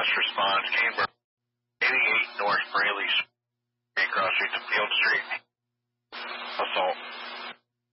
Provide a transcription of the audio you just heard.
last response, Canberra 88 North Braley Street, across Street to Field Street. Assault.